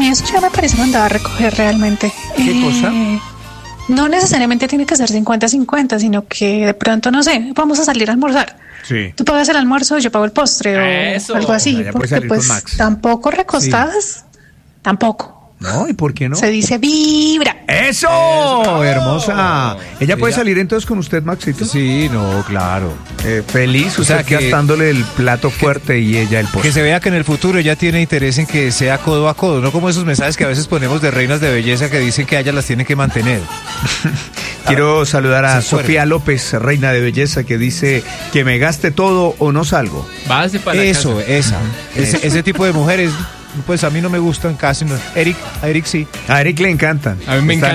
Eso ya me parece mandado a recoger realmente. ¿Qué cosa? No necesariamente tiene que ser 50-50, sino que de pronto, no sé, vamos a salir a almorzar. Sí. Tú pagas el almuerzo, yo pago el postre o algo así. Ya puede Porque salir pues con Max. tampoco recostadas, tampoco. No, ¿y por qué no? Se dice vibra. ¡Eso! ¡Hermosa! ¿Ella puede salir entonces con usted, Maxito? Sí, no, claro. Feliz, O sea, usted que- gastándole el plato fuerte y ella el postre. Que se vea que en el futuro ella tiene interés en que sea codo a codo, no como esos mensajes que a veces ponemos de reinas de belleza que dicen que a ellas las tienen que mantener. Quiero saludar a Se fueron. Sofía López, reina de belleza, que dice que me gaste todo o no salgo. Váyase para la Eso, casa. ese tipo de mujeres, pues a mí no me gustan casi. No. A Eric sí. A Eric le encantan. A mí me Están